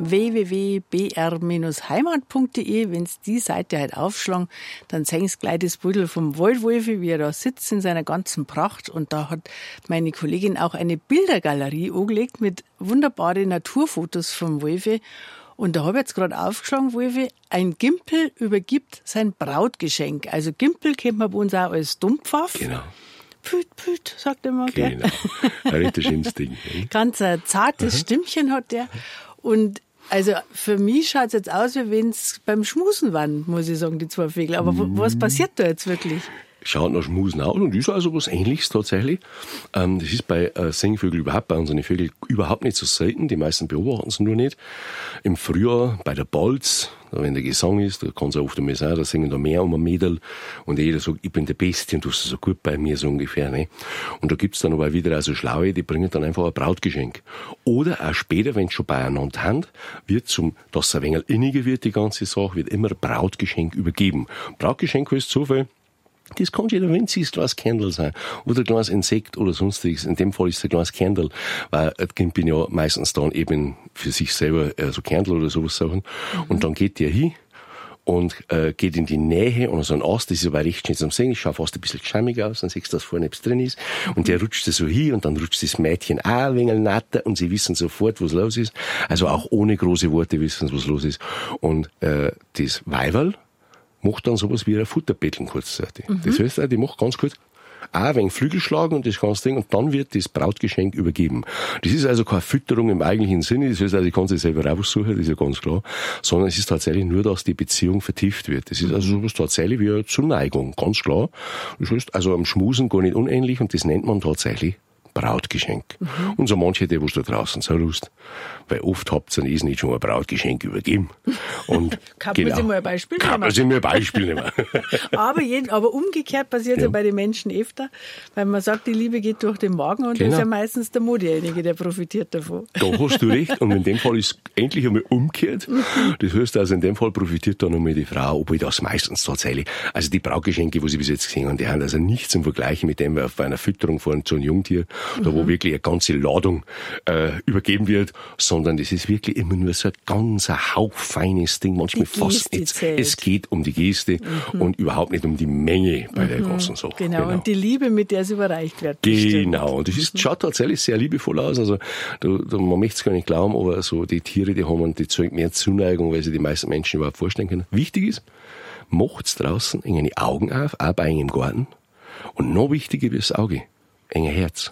www.br-heimat.de. Wenn Sie die Seite halt aufschlagen, dann sehen Sie gleich das Bild vom Waldwolfi, wie er da sitzt in seiner ganzen Pracht. Und da hat meine Kollegin auch eine Bildergalerie angelegt mit wunderbaren Naturfotos vom Wolfi. Und da habe ich jetzt gerade aufgeschlagen, Wolfi, ein Gimpel übergibt sein Brautgeschenk. Also Gimpel kennt man bei uns auch als Dumpfaff. Genau. Püt, püt, sagt er mal. Genau. Ein richtig schönes Ding. Ganz ein zartes Stimmchen hat der. Und also für mich schaut es jetzt aus, wie wenn es beim Schmusen waren, muss ich sagen, die zwei Vögel. Aber was passiert da jetzt wirklich? Schaut nach Schmusen aus und ist also was Ähnliches tatsächlich. Das ist bei Singvögeln überhaupt, bei unseren Vögeln überhaupt nicht so selten. Die meisten beobachten es nur nicht. Im Frühjahr bei der Balz, wenn der Gesang ist, da kann es oft einmal sein, da singen da mehr um ein Mädel und jeder sagt, ich bin der Beste und du bist so gut bei mir, so ungefähr. Ne? Und da gibt's dann aber wieder also Schlaue, die bringen dann einfach ein Brautgeschenk. Oder auch später, wenn es schon beieinander haben, wird dass es ein wenig inniger wird, die ganze Sache, wird immer ein Brautgeschenk übergeben. Brautgeschenk heißt so viel, das kann schon ein winziges Glas Candle sein. Oder ein Glas Insekt oder sonstiges. In dem Fall ist es ein Glas Candle. Weil das Kind bin ja meistens dann eben für sich selber so Candle oder sowas Sachen. Und dann geht der hin und geht in die Nähe und so ein Ast, das ist aber recht schnell zum Sehen. Ich schaue fast ein bisschen geschämmig aus, dann siehst du, dass vorne etwas drin ist. Und der rutscht so hin und dann rutscht das Mädchen auch ein wenig natter und sie wissen sofort, was los ist. Also auch ohne große Worte wissen sie, was los ist. Und das Weiberl macht dann sowas wie ein Futterbetteln kurzzeitig. Das heißt, die macht ganz kurz ein wenig Flügelschlagen und das ganze Ding und dann wird das Brautgeschenk übergeben. Das ist also keine Fütterung im eigentlichen Sinne, das heißt, also ich kann sich selber raussuchen, das ist ja ganz klar, sondern es ist tatsächlich nur, dass die Beziehung vertieft wird. Das ist also sowas tatsächlich wie eine Zuneigung, ganz klar. Das heißt, also am Schmusen gar nicht unähnlich und das nennt man tatsächlich Brautgeschenk. Und so manche, die was da draußen so Lust, weil oft habt ihr nicht schon ein Brautgeschenk übergeben. Und kann man sich mal ein Beispiel nehmen? Kann man sich mal ein Beispiel nehmen. aber umgekehrt passiert ja bei den Menschen öfter, weil man sagt, die Liebe geht durch den Magen und das ist ja meistens der Mann derjenige, der profitiert davon. Da hast du recht und in dem Fall ist endlich einmal umgekehrt. Das heißt also, in dem Fall profitiert dann einmal die Frau, obwohl das meistens tatsächlich, also die Brautgeschenke, die ich bis jetzt gesehen habe, die haben also nichts zum Vergleichen mit dem, auf einer Fütterung von so einem Jungtier, da wo wirklich eine ganze Ladung übergeben wird, sondern das ist wirklich immer nur so ein ganz hauchfeines Ding, manchmal fast nicht. Es geht um die Geste und überhaupt nicht um die Menge bei der ganzen Sache. Genau, und die Liebe, mit der es überreicht wird. Genau, und das schaut tatsächlich sehr liebevoll aus, also man möchte es gar nicht glauben, aber so die Tiere, die zeigen mehr Zuneigung, weil sie die meisten Menschen überhaupt vorstellen können. Wichtig ist, macht's draußen eine Augen auf, auch bei einem Garten, und noch wichtiger wie das Auge, ein Herz.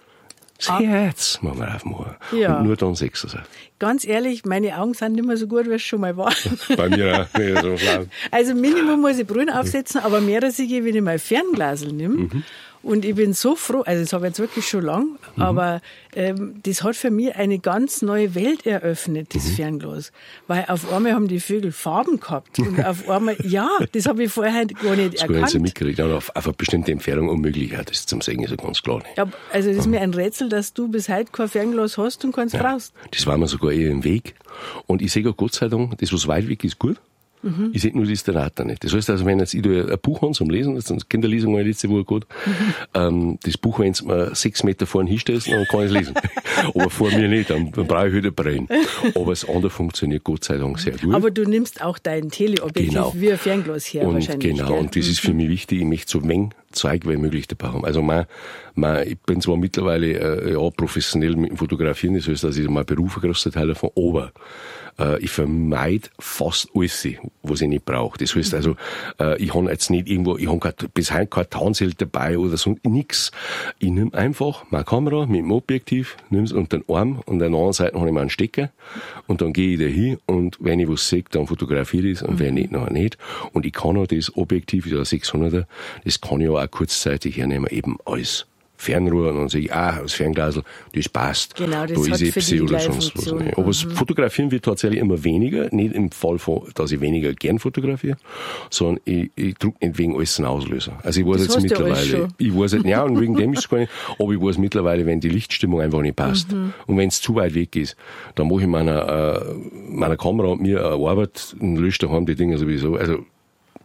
Das Herz muss man aufmachen. Ja. Und nur dann sechs es. Ganz ehrlich, meine Augen sind nicht mehr so gut, wie es schon mal war. Bei mir auch nicht so schlau. Also Minimum muss ich Brille aufsetzen, aber mehr als ich, wenn ich mal Fernglasel nehme. Und ich bin so froh, also das habe ich jetzt wirklich schon lang, aber das hat für mich eine ganz neue Welt eröffnet, das Fernglas. Weil auf einmal haben die Vögel Farben gehabt. Und auf einmal, ja, das habe ich vorher gar nicht erkannt. Das habe ich mitgekriegt, auf eine bestimmte Entfernung unmöglich. Das zum Sehen ist ja ganz klar. Nicht. Ja, also das ist mir ein Rätsel, dass du bis heute kein Fernglas hast und keins brauchst. Das war mir sogar eher im Weg. Und ich sehe Gott sei Dank, das, was weit weg ist, gut. Ich sehe nur das Theater nicht. Das heißt also, wenn jetzt ich da ein Buch habe zum Lesen, das ist Kinderlesung war letzte Woche gut, das Buch, wenn es mir 6 Meter vorne hinstellst, dann kann ich es lesen. Aber vor mir nicht, dann brauche ich halt ein Brillen. Aber das andere funktioniert Gott sei Dank sehr gut. Aber du nimmst auch dein Teleobjektiv wie ein Fernglas her und wahrscheinlich. Genau, und das ist für mich wichtig, ich möchte so wenig Zeug wie möglich dabei haben. Also ich bin zwar mittlerweile professionell mit dem Fotografieren, das heißt, dass ich mein Beruf ein großer Teil davon, aber ich vermeide fast alles, was ich nicht brauche. Das heißt also, ich habe jetzt nicht irgendwo, ich habe bis heute kein Tarnzelt dabei oder so, nix. Ich nehme einfach meine Kamera mit dem Objektiv, nimm's unter den Arm und an der anderen Seite habe ich mal einen Stecker und dann gehe ich da hin und wenn ich was sehe, dann fotografiere ich es und wenn nicht, nachher nicht. Und ich kann auch das Objektiv, das 600er, das kann ich auch kurzzeitig hernehmen, eben als Fernrohr und dann sage ich, das Fernglasel, das passt. Genau, das da hat ist für die oder sonst was. Aber das Fotografieren wird tatsächlich immer weniger, nicht im Fall von, dass ich weniger gern fotografiere, sondern ich drücke nicht wegen alles einen Auslöser. Also ich weiß jetzt mittlerweile, ich weiß nicht, ja, und wegen dem ist es gar nicht, aber ich weiß mittlerweile, wenn die Lichtstimmung einfach nicht passt und wenn es zu weit weg ist, dann mache ich meiner Kamera und mir eine Arbeit und lösche daheim die Dinge sowieso. Also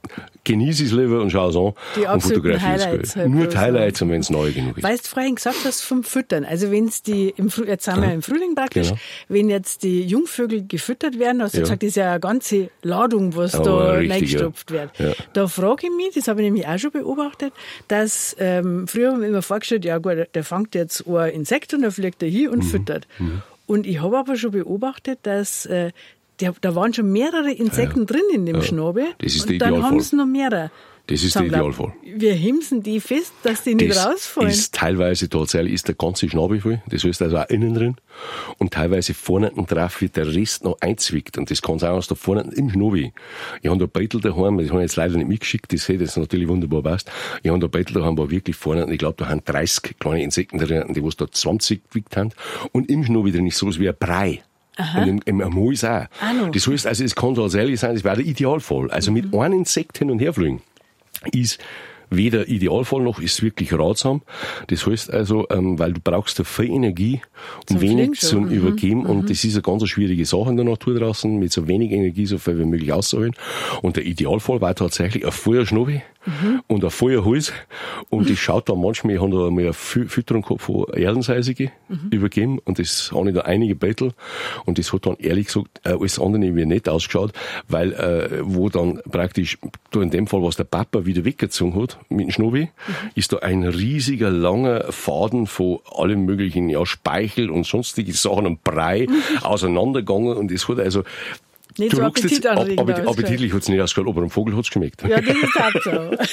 genieße es lieber und schaue es an die und fotografiere es. Highlights halt Nur die Highlights und wenn es neu genug ist. Weißt du, vorhin gesagt hast vom Füttern. Also wenn es jetzt sind wir im Frühling praktisch, Genau. wenn jetzt die Jungvögel gefüttert werden, hast du gesagt, das ist ja eine ganze Ladung, was da reingestopft wird. Ja. Da frage ich mich, das habe ich nämlich auch schon beobachtet, dass früher haben wir immer vorgestellt, ja gut, der fängt jetzt ein Insekt und dann fliegt er hin und füttert. Und ich habe aber schon beobachtet, dass da waren schon mehrere Insekten drin in dem Schnabel. Das ist und der dann Idealfall. haben sie noch mehrere. Das ist der Idealfall. Wir himsen die fest, dass die nicht rausfallen. Ist teilweise tatsächlich ist der ganze Schnabel voll. Das heißt also auch innen drin. Und teilweise vorne drauf wird der Rest noch einzwickt. Und das kann sein, dass da vorne im Schnabel. Ich habe da Beutel daheim, das habe ich jetzt leider nicht mitgeschickt, das hätte jetzt natürlich wunderbar passt. Ich habe da Beutel daheim, wo wirklich vorne, ich glaube, da haben 30 kleine Insekten drin, die was da 20 gewickt haben. Und im Schnabel drin ist sowas wie ein Brei. Aha. Und im Moos auch. Das heißt also, es kann tatsächlich sein, das wäre der Idealfall. Also mit einem Insekt hin und her fliegen ist weder Idealfall noch ist wirklich ratsam. Das heißt also, weil du brauchst da viel Energie und wenig zum Übergeben und das ist eine ganz schwierige Sache in der Natur draußen, mit so wenig Energie so viel wie möglich auszuholen. Und der Idealfall war tatsächlich ein voller Schnabel und ein voller Hals und das schaut dann manchmal, ich habe da mal eine Fütterung gehabt von Erdenseisige übergeben und das habe ich da einige Beutel und das hat dann ehrlich gesagt alles andere wie nett ausgeschaut, weil wo dann praktisch, da in dem Fall, was der Papa wieder weggezogen hat, mit dem Schnabel, ist da ein riesiger, langer Faden von allem möglichen, ja, Speichel und sonstige Sachen und Brei auseinandergegangen und das hat also, nicht so appetitlich hat's nicht ausgeschaut, aber einem Vogel hat's geschmeckt. Ja, das ist auch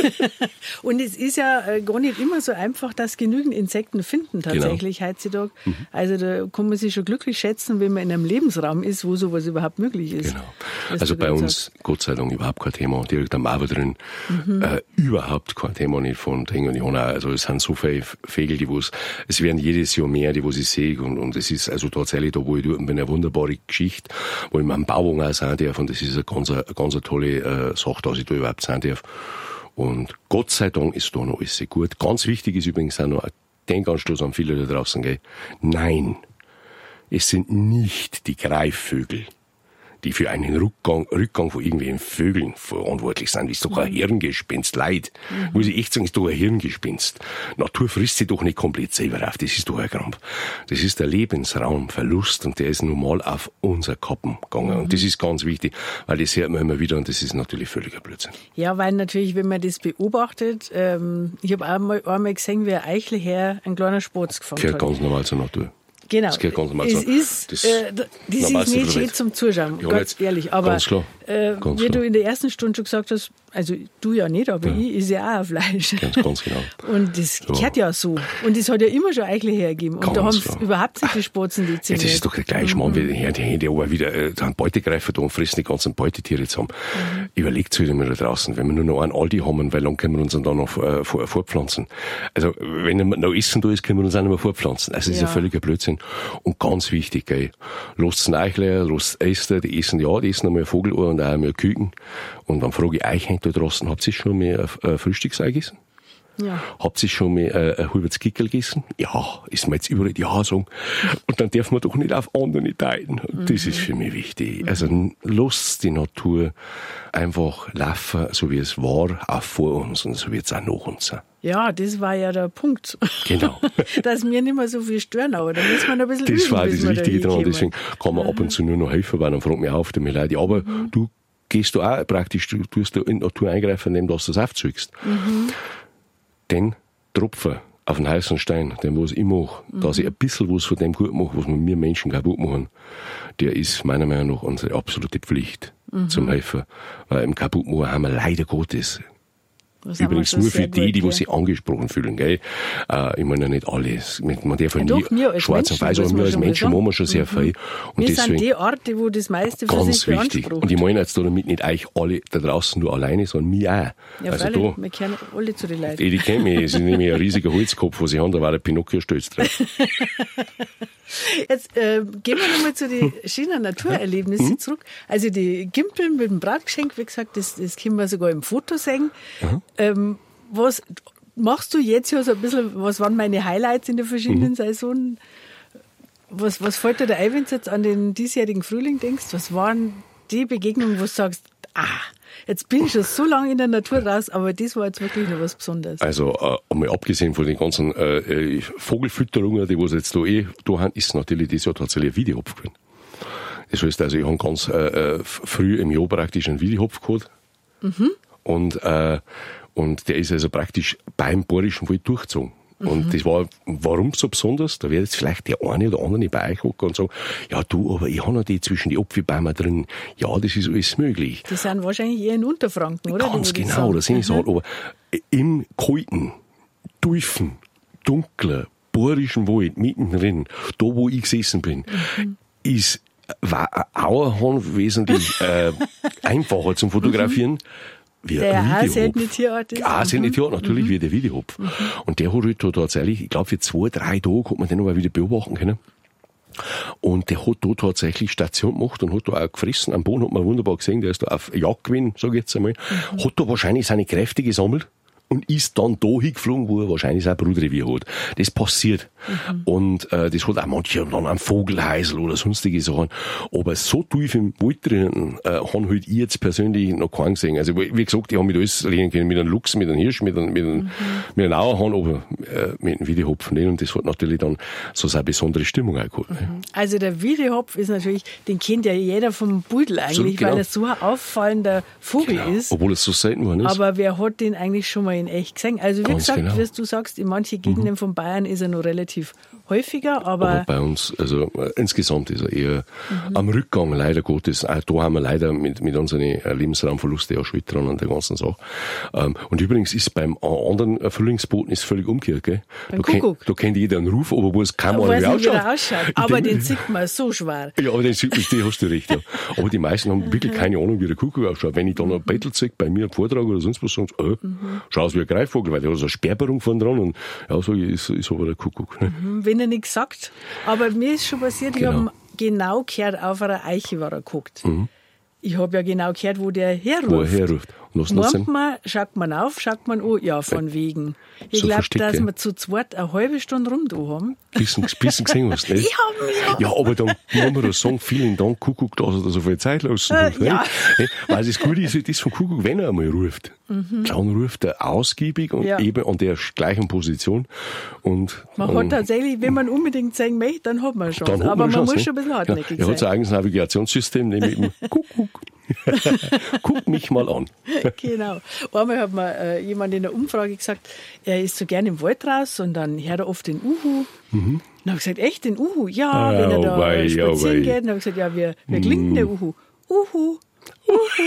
so. Und es ist ja gar nicht immer so einfach, dass genügend Insekten finden tatsächlich heutzutage. Also da kann man sich schon glücklich schätzen, wenn man in einem Lebensraum ist, wo sowas überhaupt möglich ist. Genau. Also bei uns, Gott sei Dank, überhaupt kein Thema. Direkt am Mauer drin, überhaupt kein Thema nicht von Ding. Und ich habe auch, also es sind so viele Vögel, es werden jedes Jahr mehr, die was ich sehe. Und es ist also tatsächlich da, wo ich dort bin, eine wunderbare Geschichte, wo ich meinen Bauwagen sein darf und das ist eine ganz tolle Sache, dass ich da überhaupt sein darf. Und Gott sei Dank ist da noch alles gut. Ganz wichtig ist übrigens auch noch ein Denkanstoß an viele da draußen, gell? Nein, es sind nicht die Greifvögel, die für einen Rückgang von irgendwelchen Vögeln verantwortlich sind. Das ist doch ein Hirngespinst, Leid. Muss ich echt sagen, ist doch ein Hirngespinst. Natur frisst sich doch nicht komplett selber auf. Das ist doch ein Krampf. Das ist der Lebensraumverlust und der ist normal auf unser Kappen gegangen. Und das ist ganz wichtig, weil das hört man immer wieder und das ist natürlich völliger Blödsinn. Ja, weil natürlich, wenn man das beobachtet, ich habe auch einmal gesehen, wie ein Eichelherr ein kleiner Spatz gefangen hat. Gehört ganz normal zur Natur. Genau. Das geht ganz normal es ist, das ist nicht schön zum Zuschauen, ja, ganz ehrlich. Aber ganz klar. Wie du in der ersten Stunde schon gesagt hast, also du ja nicht, aber ich ist ja auch ein Fleisch. Ganz genau. Und das gehört ja so. Und das hat ja immer schon Eichel hergegeben. Und da haben es überhaupt nicht die Spatzen, die ziehen. Ja, das ist doch der gleiche Mann, wie die aber wieder da einen Beutegreifer da und fressen die ganzen Beutetiere zusammen. Überlegt euch mal da draußen, wenn wir nur noch einen Aldi haben, weil lang können wir uns dann da noch fortpflanzen. Also wenn noch Essen da ist, können wir uns auch nicht mehr fortpflanzen. Also das ist ja völliger Blödsinn. Und ganz wichtig, gell, lasst den Eichler, lasst Äste, die essen einmal ein Vogelohr und auch einmal Küken. Und dann frage ich euch da draußen, habt ihr schon mal ein Frühstücksei gegessen? Ja. Habt ihr schon mal ein halbes Kickel gegessen? Ja, ist mir jetzt überall ja sagen. Und dann darf man doch nicht auf andere teilen. Und das ist für mich wichtig. Also lasst die Natur einfach laufen, so wie es war, auch vor uns und so wird es auch nach uns sein. Ja, das war ja der Punkt. Genau. Dass wir nicht mehr so viel stören, aber da muss man ein bisschen das üben, war das Wichtige dran, deswegen kann man ab und Mhm. zu nur noch helfen, weil dann fragt mich auf, mir leid, aber du gehst da auch praktisch, du tust da in die Natur eingreifen, indem du das aufzeugst. Den Tropfen auf den heißen Stein, den was ich mache, dass ich ein bisschen was von dem gut mache, was wir Menschen kaputt machen, der ist meiner Meinung nach unsere absolute Pflicht zum Helfen. Weil im Kaputtmachen haben wir leider Gottes. Übrigens nur für die was sich angesprochen fühlen, gell? Ich meine ja nicht alles. Man darf ja nie schwarz und weiß, aber wir als Menschen machen wir schon sehr viel. Und wir deswegen sind die Orte, wo das meiste für ganz sich wichtig. beansprucht. Und ich meine jetzt damit nicht euch alle da draußen nur alleine, sondern mich auch. Ja, also freilich, da, wir kennen alle zu den Leuten. die kennen mich, es ist nämlich ein riesiger Holzkopf, was ich habe, da war der Pinocchio stolz drauf. Jetzt gehen wir nochmal zu den schönen Naturerlebnissen zurück. Also die Gimpeln mit dem Bratgeschenk, wie gesagt, das können wir sogar im Foto sehen. Was machst du jetzt ja so ein bisschen, was waren meine Highlights in der verschiedenen Saisonen? Was fällt dir da ein, wenn du jetzt an den diesjährigen Frühling denkst? Was waren die Begegnungen, wo du sagst, Jetzt bin ich schon so lange in der Natur raus, aber das war jetzt wirklich noch was Besonderes. Also, einmal abgesehen von den ganzen Vogelfütterungen, die was jetzt da haben, ist natürlich das Jahr tatsächlich ein Wiedehopf gewesen. Das heißt also, ich habe ganz früh im Jahr praktisch einen Wiedehopf gehabt. Und der ist also praktisch beim Bayerischen Wald durchgezogen. Und das war, warum so besonders? Da wird jetzt vielleicht der eine oder andere bei euch hocken und sagen, ja du, aber ich habe noch die zwischen die Apfelbäume drin. Ja, das ist alles möglich. Die sind wahrscheinlich eher in Unterfranken, oder? Ganz genau, das sind ich sagen. Aber im kalten, tiefen, dunklen, Bayerischen Wald, mittendrin, da wo ich gesessen bin, war ein Auerhahn wesentlich einfacher zum Fotografieren. Wie der ein seltene Tierart ist. Seltene Tierart, natürlich, wie der Wiedehopf. Und der hat halt da tatsächlich, ich glaube, für 2-3 Tage hat man den aber wieder beobachten können. Und der hat da tatsächlich Station gemacht und hat da auch gefressen. Am Boden hat man wunderbar gesehen, der ist da auf Jagd gewesen, sag ich jetzt einmal. Hat da wahrscheinlich seine Kräfte gesammelt und ist dann da hingeflogen, wo er wahrscheinlich sein Brutrevier hat. Das passiert. Und das hat auch manche dann am Vogelhäusl oder sonstige Sachen. Aber so tief im Wald drinnen haben halt ich jetzt persönlich noch keinen gesehen. Also wie gesagt, ich habe mit alles lernen können, mit einem Luchs, mit einem Hirsch, mit einem Auerhahn, aber mit einem Wiedehopf nicht. Und das hat natürlich dann so seine besondere Stimmung auch gehabt. Also der Wiedehopf ist natürlich, den kennt ja jeder vom Pudel eigentlich, genau. Weil er so ein auffallender Vogel ist. Obwohl es so selten war, ist. Aber wer hat den eigentlich schon mal in echt gesehen? Also wie Ganz gesagt, genau. wie du sagst, in manchen Gegenden von Bayern ist er noch relativ häufiger, aber bei uns, also insgesamt ist er eher am Rückgang, leider Gottes. Auch da haben wir leider mit unseren Lebensraumverlusten ja Schuld dran an der ganzen Sache. Und übrigens ist beim anderen Frühlingsboten ist völlig umgekehrt, gell? Da kennt jeder einen Ruf, aber wo es kein Mal ausschaut. Aber den sieht man so schwer. Ja, aber den sieht man, die hast du recht, ja. Aber die meisten haben wirklich keine Ahnung, wie der Kuckuck ausschaut. Wenn ich dann ein Battle zeige, bei mir einen Vortrag oder sonst was, sagen sie, schau aus wie ein Greifvogel, weil der hat so eine Sperrbarung vorne dran und ja, so ist aber der Kuckuck. Ne? Wenn er nichts sagt. Aber mir ist schon passiert, ich habe genau gehört, auf einer Eiche war er geguckt. Ich habe ja genau gehört, wo der herruft. Schaut man auf, schaut man an, ja, von wegen. Ich glaube, dass wir zu zweit eine halbe Stunde rum da haben. Bisschen gesehen hast, nicht? Ich habe Ja, aber dann muss man das sagen, vielen Dank, Kuckuck, dass er da so viel Zeit lassen hat. Ja. Weil das Gute ist, das vom Kuckuck, wenn er einmal ruft, dann ruft er ausgiebig und eben an der gleichen Position. Und man hat tatsächlich, wenn man unbedingt sagen möchte, dann hat man schon. Aber man muss schon ein bisschen hartnäckig sein. Er hat sein eigenes Navigationssystem, nämlich mit dem Kuckuck. Guck mich mal an. Genau. Einmal hat mir jemand in der Umfrage gesagt, er ist so gerne im Wald raus und dann hört er oft den Uhu. Dann habe ich gesagt, echt, den Uhu? Ja, wenn er da spazieren geht. Dann habe ich gesagt, ja, wie klingt denn der Uhu? Uhu. Uhu.